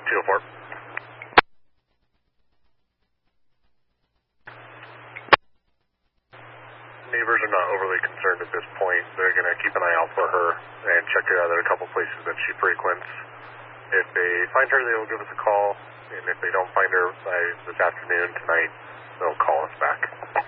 204. Neighbors are not overly concerned at this point. They're going to keep an eye out for her and check her out at a couple places that she frequents. If they find her, they will give us a call, and if they don't find her by this afternoon, tonight, they'll call us back.